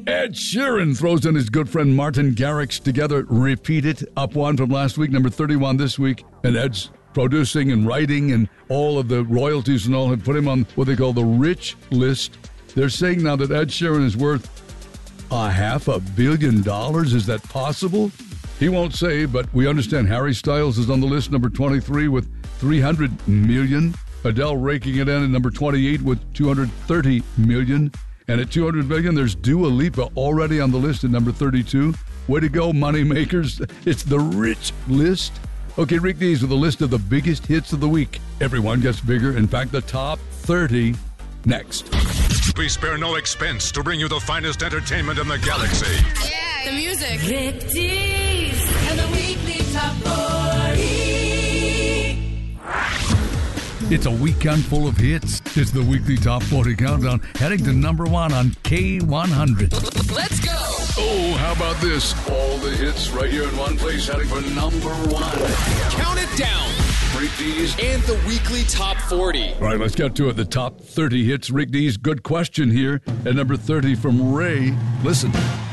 Ed Sheeran throws in his good friend Martin Garrix together. Repeat It, up one from last week, number 31 this week. And Ed's producing and writing and all of the royalties and all have put him on what they call the rich list. They're saying now that Ed Sheeran is worth $500 million. Is that possible? He won't say, but we understand Harry Styles is on the list, number 23 with $300 million. Adele raking it in at number 28 with $230 million. And at $200 million, there's Dua Lipa already on the list at number 32. Way to go, money makers. It's the rich list. Okay, Rick Dees with a list of the biggest hits of the week. Everyone gets bigger. In fact, the top 30 next. We spare no expense to bring you the finest entertainment in the galaxy. Yeah, the music. Rick Dees and the weekly top 40. It's a weekend full of hits. It's the weekly top 40 countdown, heading to number one on K100. Let's go. Oh, how about this? All the hits right here in one place, heading for number one. Count it down. Rick Dees And the weekly top 40. All right, let's get to it. The top 30 hits. Rick Dees, good question here. At number 30 from Ray. Listen.